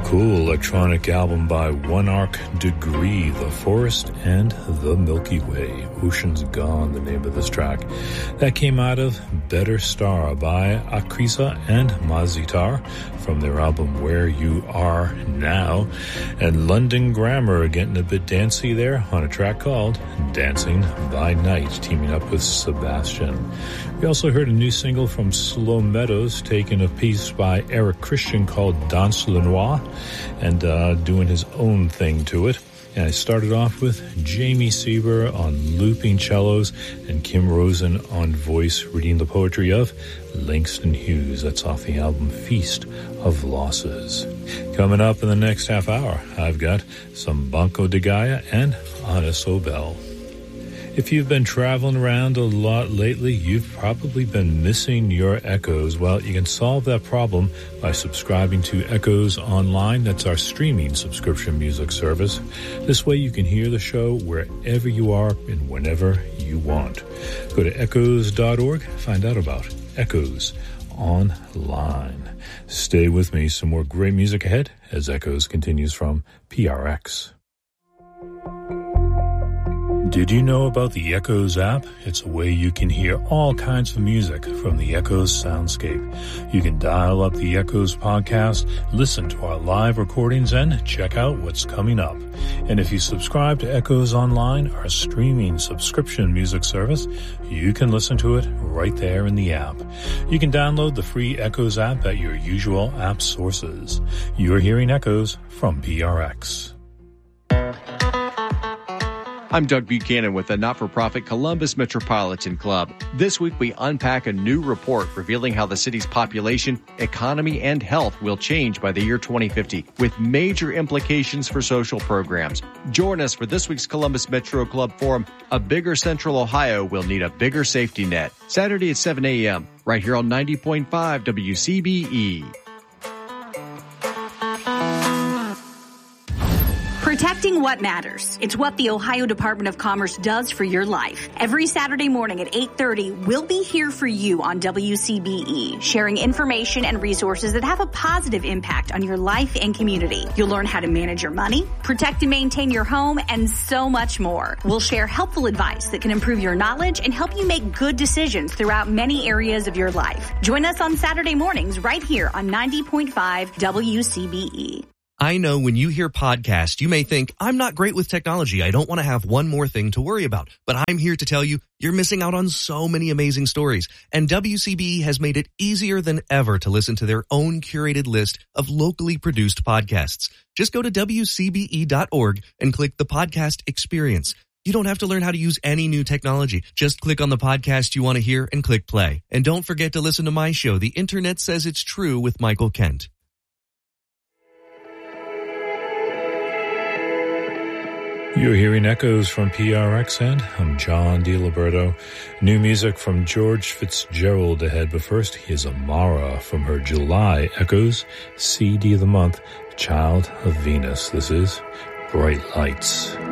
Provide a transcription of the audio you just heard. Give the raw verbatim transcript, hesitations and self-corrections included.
Cool electronic album by One Arc Degree, The Forest and the Milky Way. Ocean's Gone, the name of this track. That came out of Better Star by Akrisa and Mazitar from their album Where You Are Now. And London Grammar getting a bit dancey there on a track called Dancing by Night, teaming up with Sebastian. We also heard a new single from Slow Meadows, taking a piece by Eric Christian called Danse le Noir, and uh, doing his own thing to it. And I started off with Jamie Sieber on looping cellos and Kim Rosen on voice, reading the poetry of Langston Hughes. That's off the album Feast of Losses. Coming up in the next half hour, I've got some Banco de Gaia and Anna Sobel. If you've been traveling around a lot lately, you've probably been missing your Echoes. Well, you can solve that problem by subscribing to Echoes Online. That's our streaming subscription music service. This way you can hear the show wherever you are and whenever you want. Go to echoes dot org, find out about Echoes Online. Stay with me, some more great music ahead as Echoes continues from P R X. Did you know about the Echoes app? It's a way you can hear all kinds of music from the Echoes soundscape. You can dial up the Echoes podcast, listen to our live recordings, and check out what's coming up. And if you subscribe to Echoes Online, our streaming subscription music service, you can listen to it right there in the app. You can download the free Echoes app at your usual app sources. You're hearing Echoes from P R X. I'm Doug Buchanan with the not-for-profit Columbus Metropolitan Club. This week we unpack a new report revealing how the city's population, economy, and health will change by the year twenty fifty, with major implications for social programs. Join us for this week's Columbus Metro Club Forum, A Bigger Central Ohio Will Need a Bigger Safety Net, Saturday at seven a.m., right here on ninety point five W C B E. Protecting what matters. It's what the Ohio Department of Commerce does for your life. Every Saturday morning at eight thirty, we'll be here for you on W C B E, sharing information and resources that have a positive impact on your life and community. You'll learn how to manage your money, protect and maintain your home, and so much more. We'll share helpful advice that can improve your knowledge and help you make good decisions throughout many areas of your life. Join us on Saturday mornings right here on ninety point five W C B E. I know when you hear podcast, you may think, I'm not great with technology. I don't want to have one more thing to worry about. But I'm here to tell you, you're missing out on so many amazing stories. And W C B E has made it easier than ever to listen to their own curated list of locally produced podcasts. Just go to W C B E dot org and click the podcast experience. You don't have to learn how to use any new technology. Just click on the podcast you want to hear and click play. And don't forget to listen to my show, The Internet Says It's True with Michael Kent. You're hearing Echoes from P R X, and I'm John DiLiberto. New music from George Fitzgerald ahead, but first, here's Amara from her July Echoes C D of the Month, Child of Venus. This is Bright Lights.